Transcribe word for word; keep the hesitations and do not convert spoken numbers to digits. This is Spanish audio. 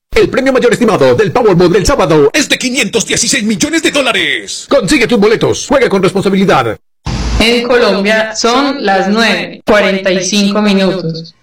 El premio mayor estimado del Powerball del sábado es de quinientos dieciséis millones de dólares. Consigue tus boletos. Juega con responsabilidad. En Colombia son las nueve, cuarenta y cinco minutos.